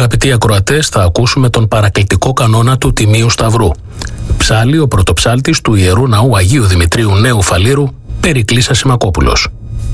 αγαπητοί ακροατές, θα ακούσουμε τον παρακλητικό κανόνα του Τιμίου Σταυρού. Ψάλλει ο πρωτοψάλτης του Ιερού Ναού Αγίου Δημητρίου Νέου Φαλήρου, Περικλής Ασημακόπουλος.